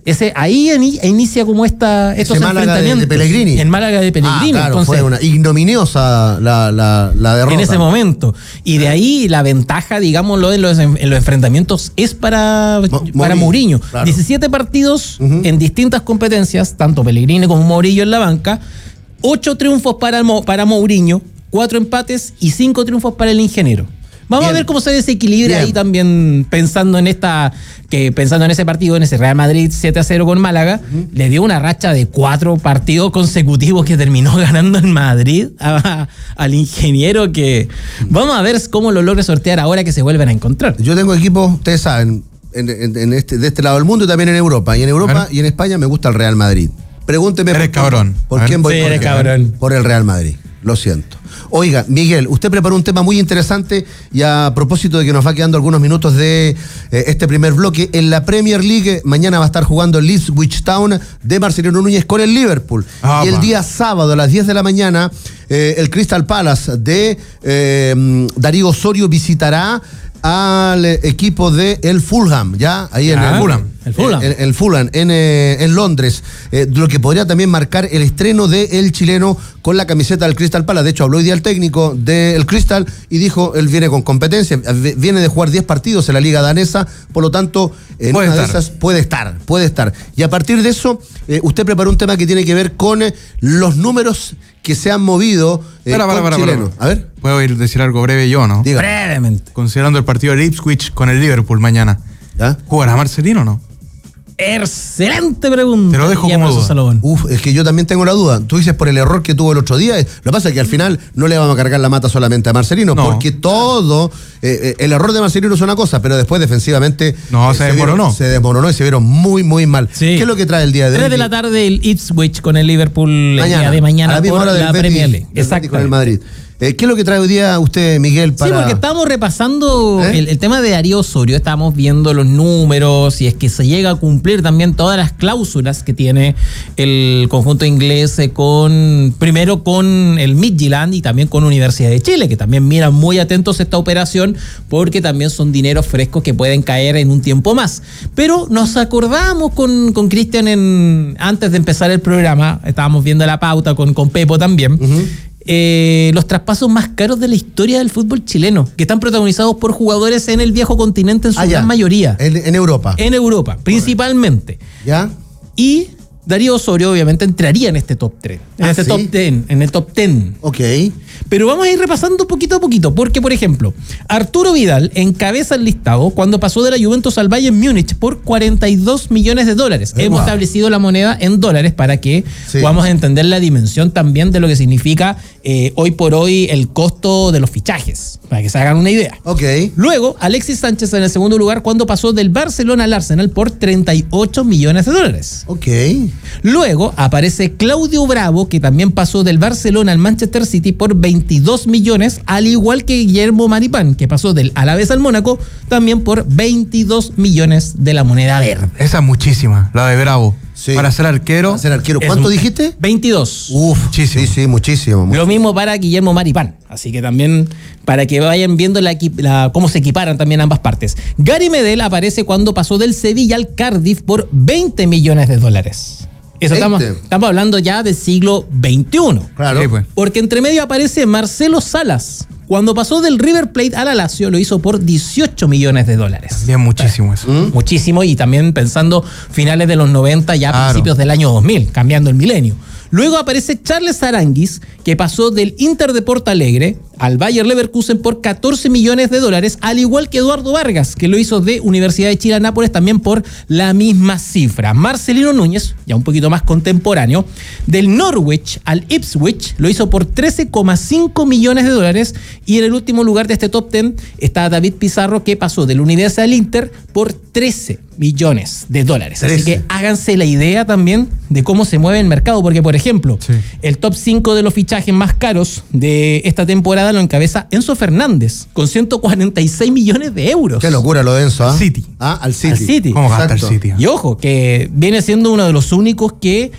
Ahí inicia como estos enfrentamientos. De Pellegrini. En Málaga de Pellegrini. Claro, entonces, fue una ignominiosa la derrota. En ese momento. Y de ahí la ventaja, digámoslo, en los enfrentamientos es para Mourinho. Claro. 17 partidos en distintas competencias, tanto Pellegrini como Mourinho en la banca, 8 triunfos para Mourinho, 4 empates y 5 triunfos para el ingeniero. Vamos a ver cómo se desequilibra ahí también, pensando en ese partido, en ese Real Madrid 7-0 con Málaga, le dio una racha de 4 partidos consecutivos que terminó ganando en Madrid al ingeniero, que vamos a ver cómo lo logra sortear ahora que se vuelven a encontrar. Yo tengo equipos, ustedes saben, de este lado del mundo y también en Europa. Y en Europa y en España me gusta el Real Madrid. Pregúnteme por quién voy. Por el Real Madrid. Lo siento. Oiga, Miguel, usted preparó un tema muy interesante y a propósito de que nos va quedando algunos minutos de este primer bloque, en la Premier League mañana va a estar jugando el Ipswich Town de Marcelino Núñez con el Liverpool. Y el día sábado a las 10 de la mañana el Crystal Palace de Darío Osorio visitará al equipo de el Fulham, ya ahí en el Fulham en Londres, lo que podría también marcar el estreno del chileno con la camiseta del Crystal Palace. De hecho, habló hoy día el técnico del Crystal y dijo, él viene con competencia, viene de jugar 10 partidos en la liga danesa, por lo tanto, en una de esas puede estar. Y a partir de eso, usted preparó un tema que tiene que ver con los números que se han movido con chilenos. A ver. Puedo decir algo breve yo, ¿no? Diga. Brevemente. Considerando el partido del Ipswich con el Liverpool mañana. ¿Ya? ¿Jugará Marcelino o no? Excelente pregunta. Te lo dejo como duda. Es que yo también tengo la duda. Tú dices por el error que tuvo el otro día. Lo que pasa es que al final no le vamos a cargar la mata solamente a Marcelino, porque todo, el error de Marcelino es una cosa, pero después defensivamente se desmoronó. Se desmoronó y se vieron muy, muy mal. Sí. ¿Qué es lo que trae el día de hoy? 3 de la tarde el Ipswich con el Liverpool mañana, el día de mañana a la por la Premier League. Exacto. Con el Madrid. ¿Qué es lo que trae hoy día usted, Miguel? Sí, porque estábamos repasando el tema de Darío Osorio, estábamos viendo los números y es que se llega a cumplir también todas las cláusulas que tiene el conjunto inglés primero con el Midtjylland y también con Universidad de Chile, que también miran muy atentos esta operación porque también son dineros frescos que pueden caer en un tiempo más. Pero nos acordamos con Cristian antes de empezar el programa, estábamos viendo la pauta con Pepo también. Los traspasos más caros de la historia del fútbol chileno, que están protagonizados por jugadores en el viejo continente en su gran mayoría. En Europa. En Europa, principalmente. ¿Ya? Y Darío Osorio obviamente entraría en este top 3. En el top 10. Ok. Pero vamos a ir repasando poquito a poquito, porque por ejemplo, Arturo Vidal encabeza el listado cuando pasó de la Juventus al Bayern Múnich por $42 millones. Hemos establecido la moneda en dólares para que podamos entender la dimensión también de lo que significa hoy por hoy el costo de los fichajes, para que se hagan una idea. Ok. Luego, Alexis Sánchez en el segundo lugar cuando pasó del Barcelona al Arsenal por $38 millones. Ok. Luego aparece Claudio Bravo, que también pasó del Barcelona al Manchester City por 22 millones, al igual que Guillermo Maripán, que pasó del Alavés al Mónaco también por 22 millones de la moneda verde. Esa es muchísima, la de Bravo. Sí. Para ser arquero. ¿Cuánto dijiste? 22. Muchísimo. Sí, muchísimo. Lo mismo para Guillermo Maripán. Así que también para que vayan viendo cómo se equiparan también ambas partes. Gary Medel aparece cuando pasó del Sevilla al Cardiff por $20 millones. Eso estamos hablando ya del siglo XXI. Claro. Sí, pues. Porque entre medio aparece Marcelo Salas. Cuando pasó del River Plate a la Lazio lo hizo por $18 millones. Bien, muchísimo eso. Muchísimo, y también pensando finales de los 90, ya principios del año 2000, cambiando el milenio. Luego aparece Charles Aranguis, que pasó del Inter de Porto Alegre al Bayer Leverkusen por $14 millones, al igual que Eduardo Vargas, que lo hizo de Universidad de Chile a Nápoles también por la misma cifra. Marcelino Núñez, ya un poquito más contemporáneo, del Norwich al Ipswich lo hizo por $13,5 millones, y en el último lugar de este top 10 está David Pizarro, que pasó del Udinese al Inter por $13 millones. Así que háganse la idea también de cómo se mueve el mercado, porque por ejemplo, el top 5 de los fichajes más caros de esta temporada lo encabeza Enzo Fernández con $146 millones. Qué locura lo de Enzo, ¿ah? City. Al City. ¿Cómo gasta el City? Y ojo, que viene siendo uno de los únicos que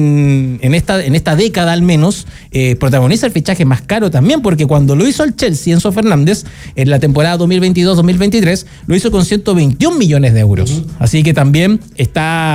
en esta década al menos protagoniza el fichaje más caro también, porque cuando lo hizo el Chelsea, Enzo Fernández, en la temporada 2022-2023, lo hizo con $121 millones. Así que también está